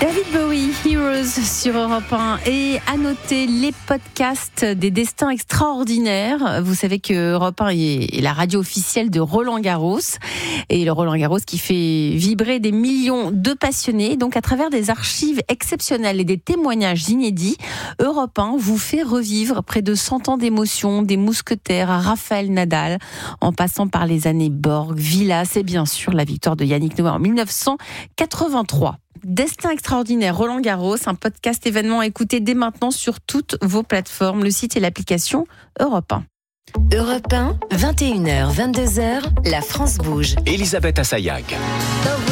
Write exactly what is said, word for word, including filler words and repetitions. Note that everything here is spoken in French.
David Bowie, Heroes sur Europe un, et à noter les podcasts des destins extraordinaires. Vous savez que Europe un est la radio officielle de Roland Garros, et le Roland Garros qui fait vibrer des millions de passionnés. Donc à travers des archives exceptionnelles et des témoignages inédits, Europe un vous fait revivre près de cent ans d'émotions, des mousquetaires à Raphaël Nadal, en passant par les années Borg, Villas et bien sûr la victoire de Yannick Noah en dix-neuf cent quatre-vingt-trois. Destin extraordinaire, Roland Garros, un podcast événement à écouter dès maintenant sur toutes vos plateformes, le site et l'application Europe un. Europe un, vingt et une heures, vingt-deux heures, la France bouge. Elisabeth Assayag.